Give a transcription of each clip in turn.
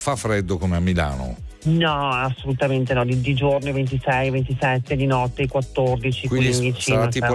fa freddo come a Milano? No, assolutamente no, di giorno 26, 27, di notte 14, Quindi 15. sarà tipo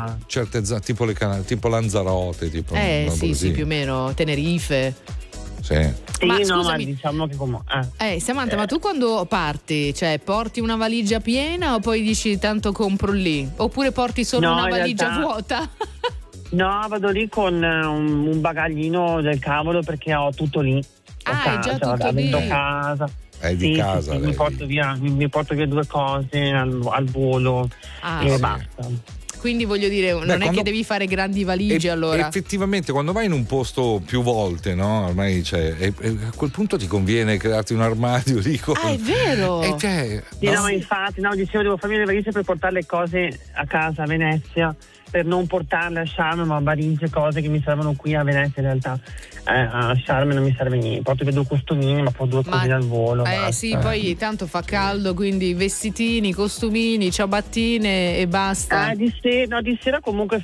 tipo Lanzarote, tipo sì, così. sì, più o meno Tenerife. Sì. Sì, Ma no, scusami, ma diciamo che Samantha, ma tu quando parti, cioè porti una valigia piena o poi dici tanto compro lì? Oppure porti solo una valigia vuota? No, vado lì con un bagaglino del cavolo perché ho tutto lì. È già tutto lì. Casa. È di casa. Sì, mi porto via 2 cose al volo e basta. Quindi voglio dire, non è che devi fare grandi valigie allora. Effettivamente quando vai in un posto più volte, no? Ormai a quel punto ti conviene crearti un armadio lì con... è vero! No, infatti, dicevo, devo farmi le valigie per portare le cose a casa a Venezia, per non portarle a Sharm, ma valigie, cose che mi servono qui a Venezia in realtà. A Sharm non mi serve niente, porto 2 costumini, ma poi 2 cosine al volo. Sì, poi tanto fa caldo, quindi vestitini, costumini, ciabattine e basta. Di sera comunque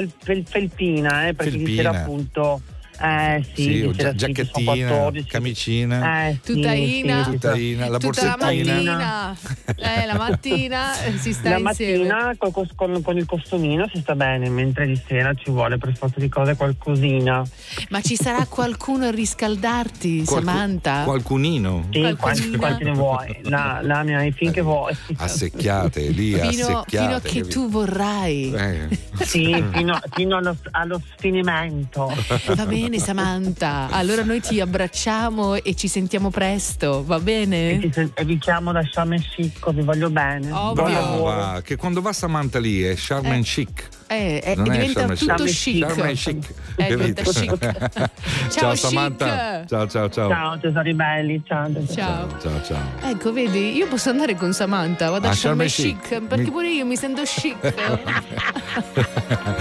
felpina, perché di sera appunto giacchettina, 14. camicina, tutaina, la borsettina. La mattina si sta insieme. La mattina con il costumino si sta bene, mentre di sera ci vuole per forza di cose qualcosina. Ma ci sarà qualcuno a riscaldarti, Samantha? Qualcunino? Sì, quanti ne vuoi? La mia, finché vuoi. Assecchiate lì, fino a che tu vorrai. Sì, fino allo sfinimento. Va bene, Samantha, allora noi ti abbracciamo e ci sentiamo presto, va bene? E vi chiamo da Sharm el Sheikh, vi voglio bene. Brava, che quando va Samantha lì è Sharm el Sheikh. Diventa tutto chic. Sharm el Sheikh. Diventa chic. Ciao Samantha. Ciao. Ciao tesori belli, ciao. Ecco, vedi, io posso andare con Samantha, vado a Sharm el Sheikh perché pure io mi sento chic.